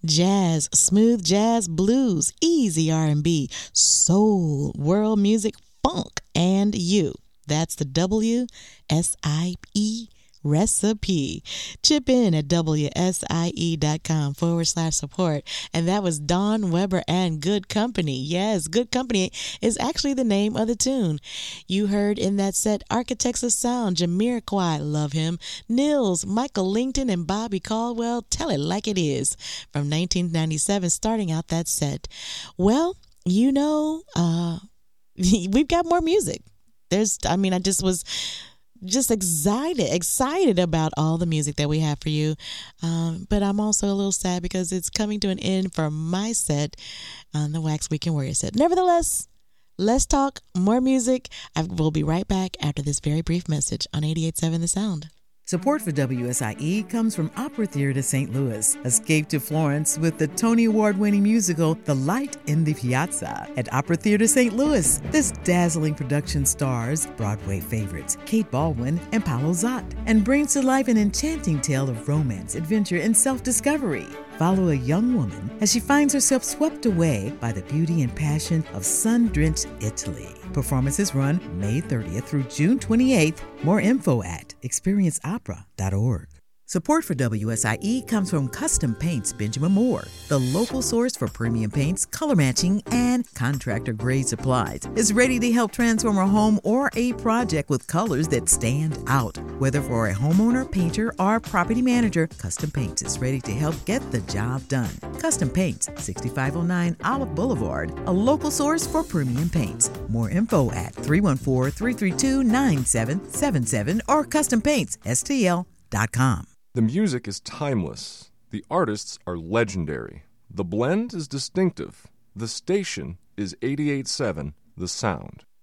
jazz, smooth jazz, blues, easy R&B, soul, world music, funk, and you. That's the WSIE recipe. Chip in at WSIE.com/support. And that was Don Weber and Good Company. Yes, Good Company is actually the name of the tune. You heard in that set Architects of Sound, Jamiroquai, love him, Nils, Michael Lington, and Bobby Caldwell, Tell It Like It Is, from 1997, starting out that set. Well, you know, we've got more music. I just was excited about all the music that we have for you. But I'm also a little sad because it's coming to an end for my set on the Wax Weekend Warrior set. Nevertheless, let's talk more music. We'll be right back after this very brief message on 88.7 The Sound. Support for WSIE comes from Opera Theater St. Louis. Escape to Florence with the Tony Award-winning musical The Light in the Piazza at Opera Theater St. Louis. This dazzling production stars Broadway favorites Kate Baldwin and Paulo Zott and brings to life an enchanting tale of romance, adventure, and self-discovery. Follow a young woman as she finds herself swept away by the beauty and passion of sun-drenched Italy. Performances run May 30th through June 28th. More info at experienceopera.org. Support for WSIE comes from Custom Paints Benjamin Moore, the local source for premium paints, color matching, and contractor-grade supplies. Is ready to help transform a home or a project with colors that stand out. Whether for a homeowner, painter, or property manager, Custom Paints is ready to help get the job done. Custom Paints, 6509 Olive Boulevard, a local source for premium paints. More info at 314-332-9777 or CustomPaintsSTL.com. The music is timeless. The artists are legendary. The blend is distinctive. The station is 88.7 The Sound.